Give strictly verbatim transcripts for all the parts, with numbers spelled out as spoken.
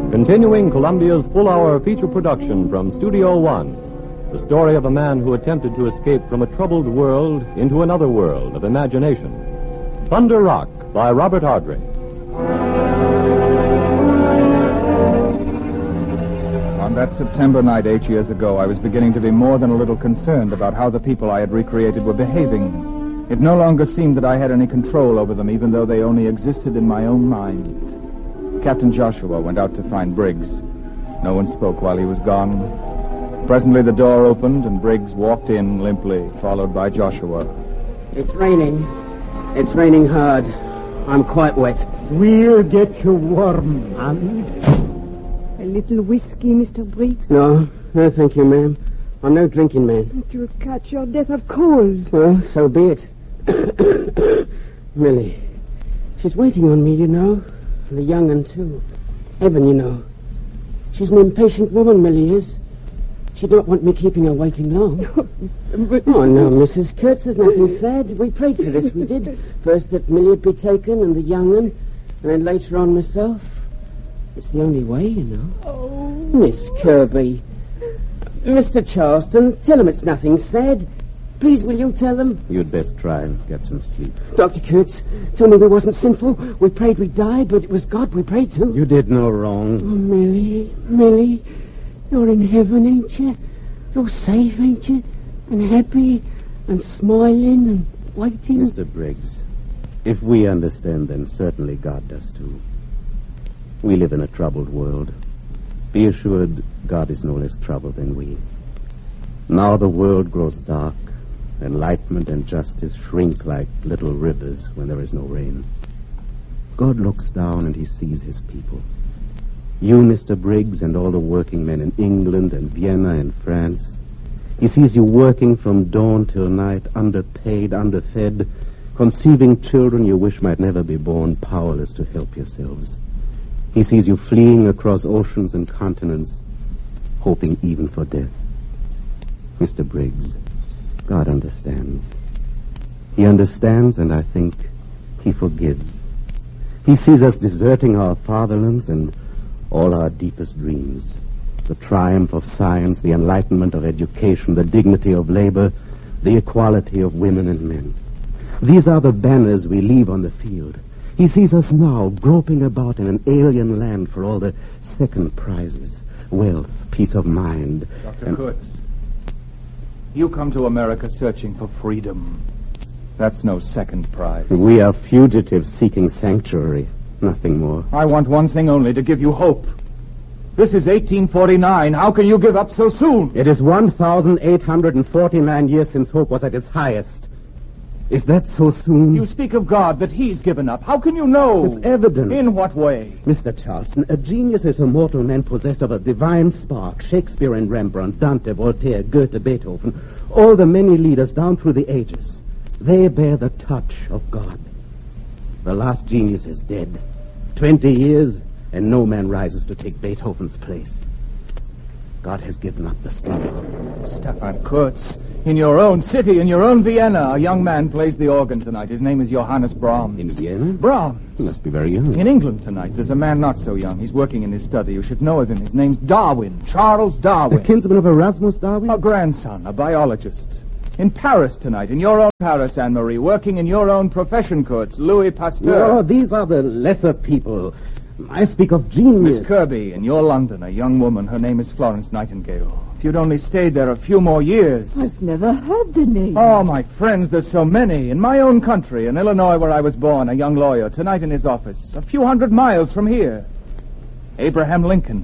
Continuing Columbia's full-hour feature production from Studio One, the story of a man who attempted to escape from a troubled world into another world of imagination. Thunder Rock by Robert Ardrey. On that September night eight years ago, I was beginning to be more than a little concerned about how the people I had recreated were behaving. It no longer seemed that I had any control over them, even though they only existed in my own mind. Captain Joshua went out to find Briggs. No one spoke while he was gone. Presently the door opened and Briggs walked in limply, followed by Joshua. It's raining. It's raining hard. I'm quite wet. We'll get you warm, and a little whiskey, Mister Briggs? No, no, thank you, ma'am. I'm no drinking man. But you'll catch your death of cold. Well, so be it. Millie. She's waiting on me, you know. For the young un, too. Evan, you know. She's an impatient woman, Millie is. She don't want me keeping her waiting long. Oh, no, Missus Kurtz, there's nothing said. We prayed for this, we did. First that Millie would be taken and the young un, and then later on myself. It's the only way, you know. Oh. Miss Kirby. Mister Charleston, tell them it's nothing said. Please, will you tell them? You'd best try and get some sleep. Doctor Kurtz, told me we wasn't sinful. We prayed we'd die, but it was God we prayed to. You did no wrong. Oh, Millie, Millie, you're in heaven, ain't you? You're safe, ain't you? And happy, and smiling, and waiting. Mister Briggs, if we understand, then certainly God does too. We live in a troubled world. Be assured, God is no less troubled than we. Now the world grows dark. Enlightenment and justice shrink like little rivers when there is no rain. God looks down and he sees his people. You, Mister Briggs, and all the working men in England and Vienna and France. He sees you working from dawn till night, underpaid, underfed, conceiving children you wish might never be born, powerless to help yourselves. He sees you fleeing across oceans and continents, hoping even for death. Mister Briggs, God understands. He understands, and I think he forgives. He sees us deserting our fatherlands and all our deepest dreams. The triumph of science, the enlightenment of education, the dignity of labor, the equality of women and men. These are the banners we leave on the field. He sees us now groping about in an alien land for all the second prizes, wealth, peace of mind. Doctor and... Kurtz. You come to America searching for freedom. That's no second prize. We are fugitives seeking sanctuary, nothing more. I want one thing only, to give you hope. This is eighteen forty-nine. How can you give up so soon? It is one thousand eight hundred forty-nine years since hope was at its highest. Is that so soon? You speak of God, that he's given up. How can you know? It's evident. In what way? Mister Charleston, a genius is a mortal man possessed of a divine spark. Shakespeare and Rembrandt, Dante, Voltaire, Goethe, Beethoven, all the many leaders down through the ages, they bear the touch of God. The last genius is dead. Twenty years, and no man rises to take Beethoven's place. God has given up the struggle. Stefan Kurtz, in your own city, in your own Vienna, a young man plays the organ tonight. His name is Johannes Brahms. In Vienna? Brahms. He must be very young. In England tonight, there's a man not so young. He's working in his study. You should know of him. His name's Darwin, Charles Darwin. A kinsman of Erasmus Darwin? A grandson, a biologist. In Paris tonight, in your own Paris, Anne-Marie, working in your own profession, Kurtz, Louis Pasteur. Oh, these are the lesser people. I speak of genius. Miss Kirby, in your London, a young woman. Her name is Florence Nightingale. If you'd only stayed there a few more years. I've never heard the name. Oh, my friends, there's so many. In my own country, in Illinois, where I was born, a young lawyer, tonight in his office, a few hundred miles from here. Abraham Lincoln.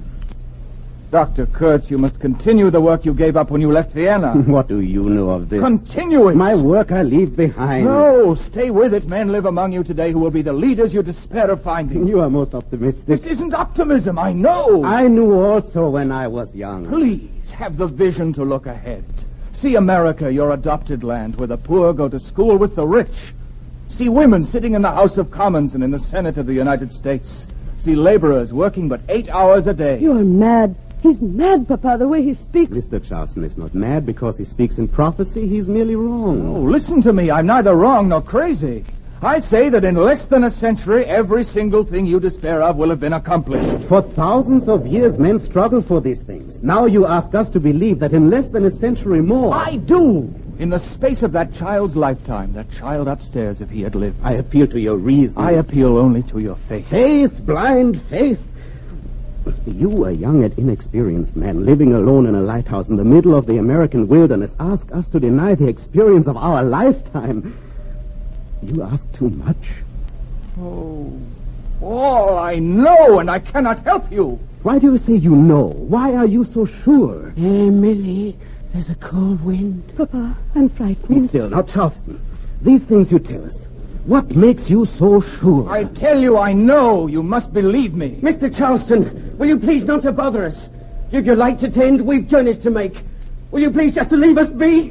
Doctor Kurtz, you must continue the work you gave up when you left Vienna. What do you know of this? Continue it. My work I leave behind. No, stay with it. Men live among you today who will be the leaders you despair of finding. You are most optimistic. This isn't optimism, I know. I knew also when I was young. Please, have the vision to look ahead. See America, your adopted land, where the poor go to school with the rich. See women sitting in the House of Commons and in the Senate of the United States. See laborers working but eight hours a day. You're mad. He's mad, Papa, the way he speaks. Mister Charleston is not mad because he speaks in prophecy. He's merely wrong. Oh, listen to me. I'm neither wrong nor crazy. I say that in less than a century, every single thing you despair of will have been accomplished. For thousands of years, men struggled for these things. Now you ask us to believe that in less than a century more... I do! In the space of that child's lifetime, that child upstairs, if he had lived. I appeal to your reason. I appeal only to your faith. Faith, blind faith. You, a young and inexperienced man, living alone in a lighthouse in the middle of the American wilderness, ask us to deny the experience of our lifetime. You ask too much. Oh, all I know, and I cannot help you. Why do you say you know? Why are you so sure? Hey, Millie, there's a cold wind. Papa, I'm frightened. Be still. Now, Charleston, these things you tell us, what makes you so sure? I tell you I know. You must believe me. Mister Charleston, will you please not to bother us? You've your light to tend, we've journeys to make. Will you please just to leave us be?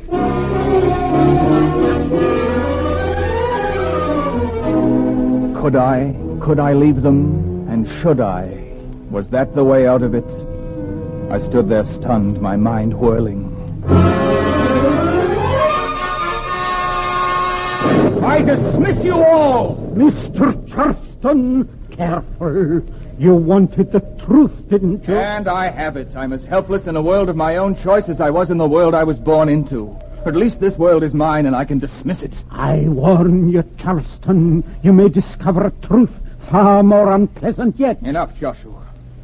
Could I? Could I leave them? And should I? Was that the way out of it? I stood there stunned, my mind whirling. I dismiss you all! Mister Charleston, careful. You wanted the truth, didn't you? And I have it. I'm as helpless in a world of my own choice as I was in the world I was born into. At least this world is mine, and I can dismiss it. I warn you, Charleston, you may discover a truth far more unpleasant yet. Enough, Joshua.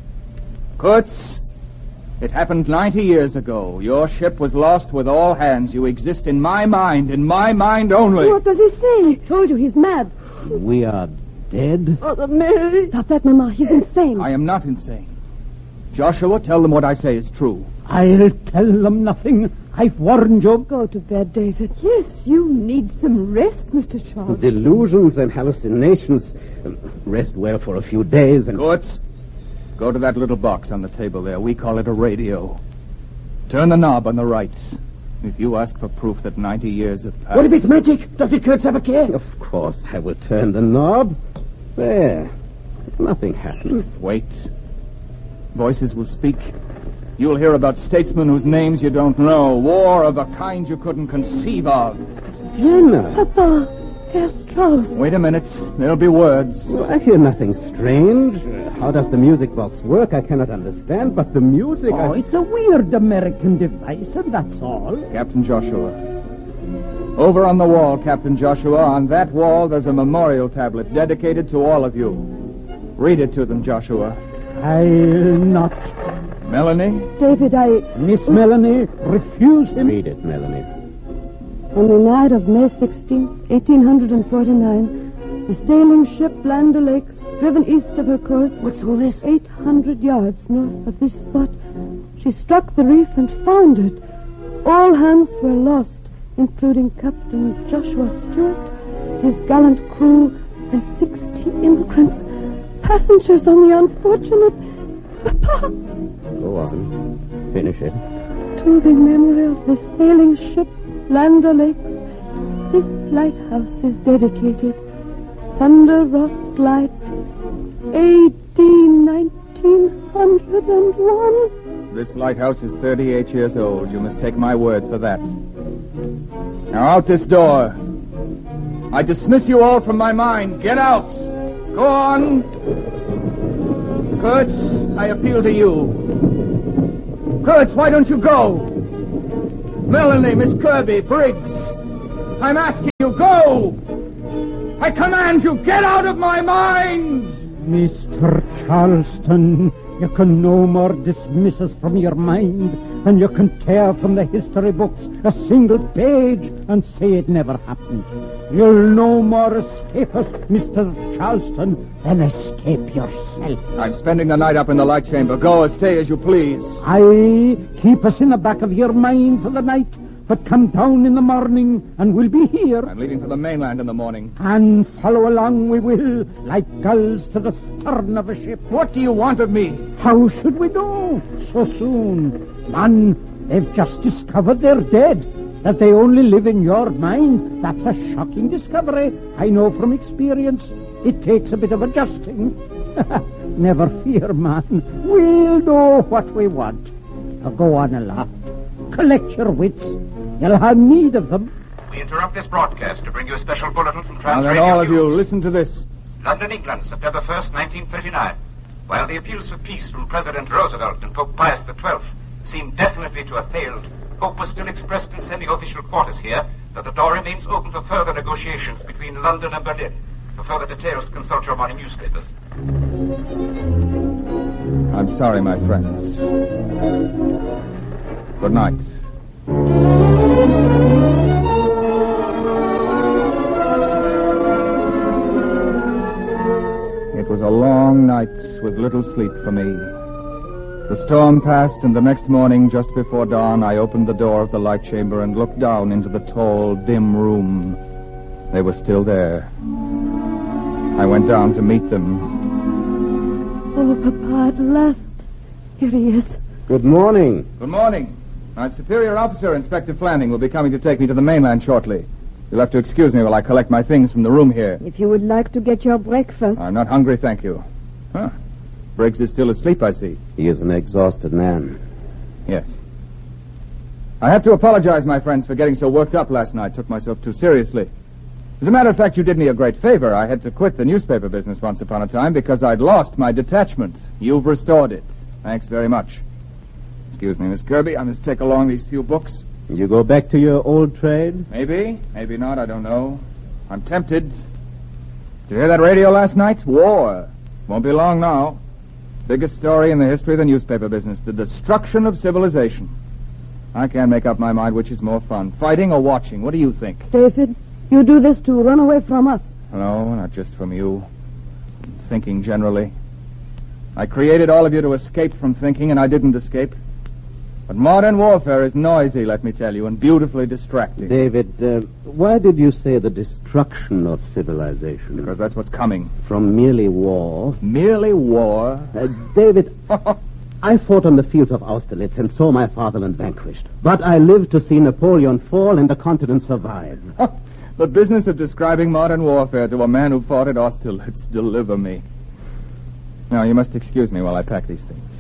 Kurtz, it happened ninety years ago. Your ship was lost with all hands. You exist in my mind, in my mind only. What does he say? Told you he's mad. We are dead? Oh, Mary. Stop that, Mama. He's insane. I am not insane. Joshua, tell them what I say is true. I'll tell them nothing. I've warned you. Go to bed, David. Yes, you need some rest, Mister Charles. Delusions and hallucinations. Um, Rest well for a few days and... Kurtz, go to that little box on the table there. We call it a radio. Turn the knob on the right. If you ask for proof that ninety years have passed... What if it's magic? Does it Kurtz have a care? Of course, I will turn the knob. There. Nothing happens. Wait. Voices will speak. You'll hear about statesmen whose names you don't know. War of a kind you couldn't conceive of. Vienna. Papa, Herr Strauss. Wait a minute. There'll be words. Well, I hear nothing strange. Uh, How does the music box work? I cannot understand, but the music... Oh, I... it's a weird American device, and that's all. Captain Joshua. Over on the wall, Captain Joshua, on that wall there's a memorial tablet dedicated to all of you. Read it to them, Joshua. I'll not. Melanie? David, I... Miss Melanie, refuse him. Read it, Melanie. On the night of May sixteenth, eighteen forty-nine, the sailing ship Land O'Lakes, driven east of her course... What's all this? eight hundred yards north of this spot, she struck the reef and foundered. All hands were lost, including Captain Joshua Stewart, his gallant crew, and sixty immigrants, passengers on the unfortunate... Papa! Go on. Finish it. To the memory of the sailing ship Land O'Lakes, this lighthouse is dedicated. Thunder Rock Light, A D nineteen oh one. This lighthouse is thirty-eight years old. You must take my word for that. Now out this door. I dismiss you all from my mind. Get out. Go on. Kurtz, I appeal to you. Kurtz, why don't you go? Melanie, Miss Kirby, Briggs. I'm asking you, go! I command you, get out of my mind! Mister Charleston, you can no more dismiss us from your mind than you can tear from the history books a single page and say it never happened. You'll no more escape us, Mister Charleston, than escape yourself. I'm spending the night up in the light chamber. Go or stay as you please. Aye, keep us in the back of your mind for the night, but come down in the morning and we'll be here. I'm leaving for the mainland in the morning. And follow along we will, like gulls to the stern of a ship. What do you want of me? How should we know so soon? Man, they've just discovered they're dead. That they only live in your mind. That's a shocking discovery. I know from experience. It takes a bit of adjusting. Never fear, man. We'll know what we want. Now go on aloft. Collect your wits. You'll have need of them. We interrupt this broadcast to bring you a special bulletin from Now Trans then, Radio all of you, News. listen to this. London, England, September first, nineteen thirty-nine. While the appeals for peace from President Roosevelt and Pope Pius the twelfth seem definitely to have failed, hope was still expressed in semi-official quarters here that the door remains open for further negotiations between London and Berlin. For further details, consult your morning newspapers. I'm sorry, my friends. Good night. It was a long night with little sleep for me. The storm passed, and the next morning, just before dawn, I opened the door of the light chamber and looked down into the tall, dim room. They were still there. I went down to meet them. Oh, Papa, at last. Here he is. Good morning. Good morning. My superior officer, Inspector Flanning, will be coming to take me to the mainland shortly. You'll have to excuse me while I collect my things from the room here. If you would like to get your breakfast. I'm not hungry, thank you. Huh. Briggs is still asleep, I see. He is an exhausted man. Yes. I have to apologize, my friends, for getting so worked up last night. Took myself too seriously. As a matter of fact, you did me a great favor. I had to quit the newspaper business once upon a time because I'd lost my detachment. You've restored it. Thanks very much. Excuse me, Miss Kirby. I must take along these few books. You go back to your old trade? Maybe. Maybe not. I don't know. I'm tempted. Did you hear that radio last night? War. Won't be long now. Biggest story in the history of the newspaper business. The destruction of civilization. I can't make up my mind which is more fun, fighting or watching. What do you think? David, you do this to run away from us. No, not just from you. Thinking generally. I created all of you to escape from thinking, and I didn't escape. But modern warfare is noisy, let me tell you, and beautifully distracting. David, uh, why did you say the destruction of civilization? Because that's what's coming. From merely war? Merely war? Uh, David, I fought on the fields of Austerlitz and saw my fatherland vanquished. But I lived to see Napoleon fall and the continent survive. The business of describing modern warfare to a man who fought at Austerlitz, deliver me. Now, you must excuse me while I pack these things.